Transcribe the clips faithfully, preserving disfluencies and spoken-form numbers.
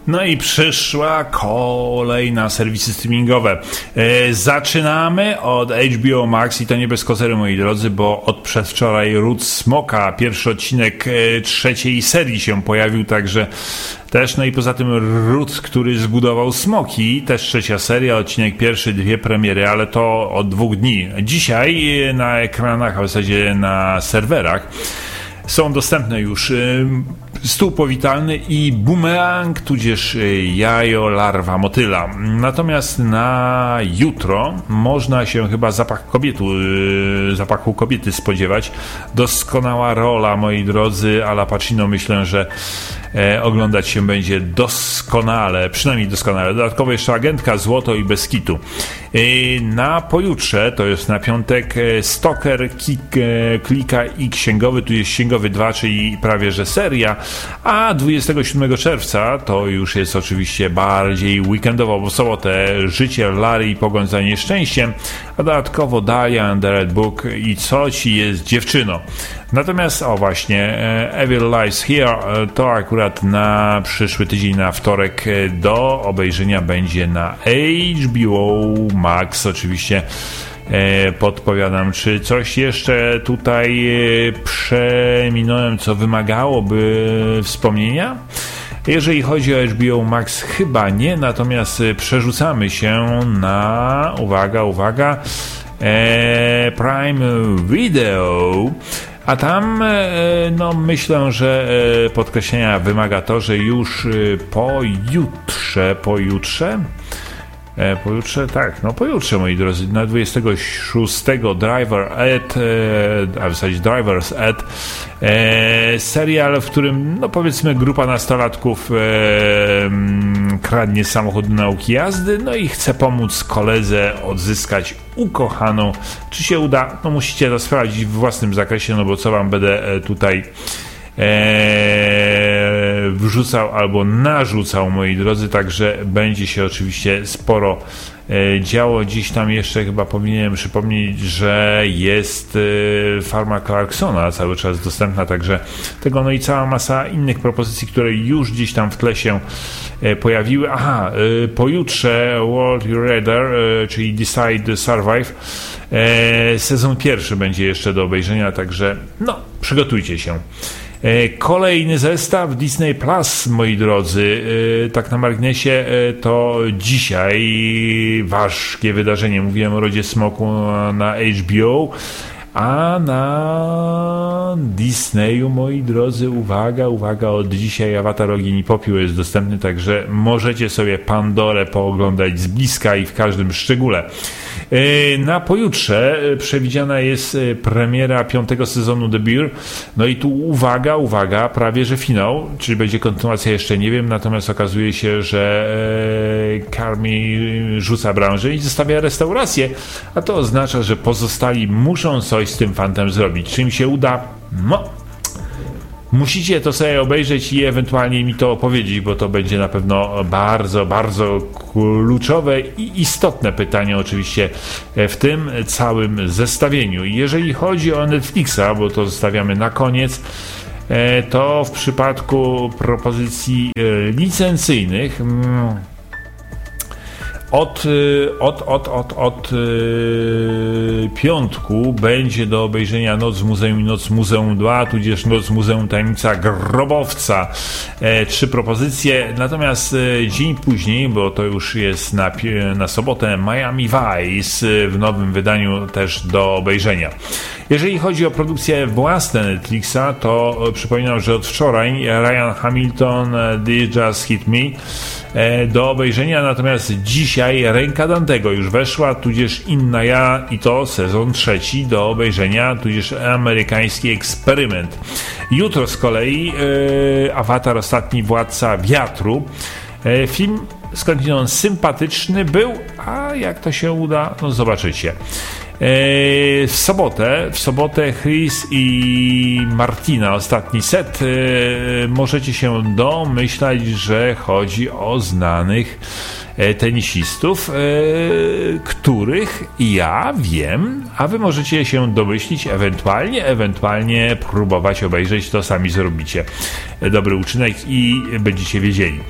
No i przyszła kolej na serwisy streamingowe. E, zaczynamy od H B O Max i to nie bez kozery, moi drodzy, bo od przedwczoraj Ród Smoka, pierwszy odcinek e, trzeciej serii się pojawił, także też, no i poza tym Ród, który zbudował smoki, też trzecia seria, odcinek pierwszy, dwie premiery, ale to od dwóch dni. Dzisiaj na ekranach, a w zasadzie na serwerach są dostępne już Stół powitalny i Bumerang, tudzież Jajo, larwa motyla. Natomiast na jutro można się chyba zapach kobiety, zapachu kobiety spodziewać. Doskonała rola, moi drodzy, Al Pacino, myślę, że e, oglądać się będzie doskonale, przynajmniej doskonale. Dodatkowo jeszcze Agentka Złoto i Bez kitu. E, na pojutrze, to jest na piątek, e, Stalker, Kik, e, Klika i Księgowy, tu jest Księgowy dwa, czyli prawie że seria. A dwudziestego siódmego czerwca to już jest oczywiście bardziej weekendowo, bo w sobotę Życie Larry i Pogoń za nieszczęściem, a dodatkowo Dahlia and the Red Book i Co ci jest dziewczyno. Natomiast o właśnie Evil Lies Here to akurat na przyszły tydzień, na wtorek do obejrzenia będzie na H B O Max. Oczywiście podpowiadam, czy coś jeszcze tutaj przeminąłem, co wymagałoby wspomnienia. Jeżeli chodzi o H B O Max, chyba nie, natomiast przerzucamy się na, uwaga, uwaga, e, Prime Video, a tam no myślę, że podkreślenia wymaga to, że już pojutrze, pojutrze E, pojutrze, tak, no pojutrze, moi drodzy, na dwudziestego szóstego Driver Ed, e, a w zasadzie Driver's Ed, e, serial, w którym, no powiedzmy, grupa nastolatków e, m, kradnie samochód do nauki jazdy, no i chce pomóc koledze odzyskać ukochaną. Czy się uda? No musicie to sprawdzić w własnym zakresie, no bo co wam będę e, tutaj Eee, wrzucał albo narzucał, moi drodzy, także będzie się oczywiście sporo e, działo. Dziś tam jeszcze chyba powinienem przypomnieć, że jest e, Farma Clarksona cały czas dostępna, także tego, no i cała masa innych propozycji, które już gdzieś tam w tle się e, pojawiły. Aha, e, pojutrze World Raider, e, czyli Decide Survive, e, sezon pierwszy będzie jeszcze do obejrzenia, także no, przygotujcie się. Kolejny zestaw Disney Plus, moi drodzy, tak na marginesie, to dzisiaj ważkie wydarzenie. Mówiłem o Rodzie Smoku na H B O, a na Disneyu, moi drodzy, uwaga, uwaga, od dzisiaj Awatar Ogień i Popiół jest dostępny, także możecie sobie Pandorę pooglądać z bliska i w każdym szczególe. Na pojutrze przewidziana jest premiera piątego sezonu The Bear. No i tu uwaga, uwaga, prawie że finał, czyli będzie kontynuacja, jeszcze nie wiem, natomiast okazuje się, że Carmi rzuca branżę i zostawia restaurację, a to oznacza, że pozostali muszą coś z tym fantem zrobić. Czy im się uda? No, musicie to sobie obejrzeć i ewentualnie mi to opowiedzieć, bo to będzie na pewno bardzo, bardzo kluczowe i istotne pytanie oczywiście w tym całym zestawieniu. Jeżeli chodzi o Netflixa, bo to zostawiamy na koniec, to w przypadku propozycji licencyjnych Od, od, od, od, od yy, piątku będzie do obejrzenia Noc w Muzeum i Noc Muzeum dwa, tudzież Noc Muzeum Tajemnica Grobowca. E, trzy propozycje, natomiast e, dzień później, bo to już jest na, na sobotę, Miami Vice w nowym wydaniu też do obejrzenia. Jeżeli chodzi o produkcje własne Netflixa, to e, przypominam, że od wczoraj Ryan Hamilton, They Just Hit Me e, do obejrzenia, natomiast dzisiaj Ręka Dantego już weszła, tudzież Inna ja i to sezon trzeci do obejrzenia, tudzież Amerykański Eksperyment. Jutro z kolei e, Awatar Ostatni Władca Wiatru. E, film skądinąd sympatyczny był, a jak to się uda, no zobaczycie. W sobotę, w sobotę Chris i Martina, ostatni set, możecie się domyślać, że chodzi o znanych tenisistów, których ja wiem, a wy możecie się domyślić, ewentualnie, ewentualnie próbować obejrzeć, to sami zrobicie dobry uczynek i będziecie wiedzieli.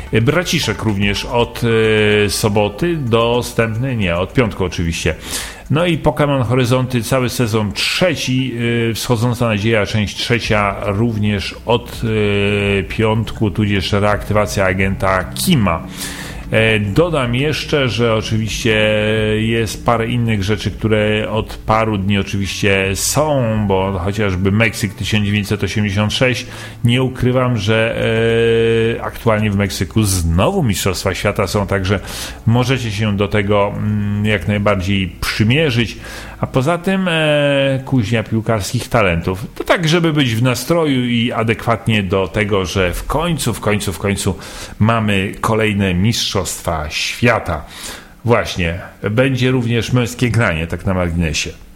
Braciszek również od soboty dostępny, nie, od piątku oczywiście. No i Pokémon Horyzonty, cały sezon trzeci, Wschodząca Nadzieja, część trzecia również od piątku, tudzież reaktywacja agenta Kima. Dodam jeszcze, że oczywiście jest parę innych rzeczy, które od paru dni oczywiście są, bo chociażby Meksyk tysiąc dziewięćset osiemdziesiąt sześć, nie ukrywam, że e, aktualnie w Meksyku znowu Mistrzostwa Świata są, także możecie się do tego mm, jak najbardziej przymierzyć, a poza tym e, kuźnia piłkarskich talentów, to tak, żeby być w nastroju i adekwatnie do tego, że w końcu, w końcu, w końcu mamy kolejne Mistrzostwa Świata. Właśnie, będzie również męskie granie, tak na marginesie.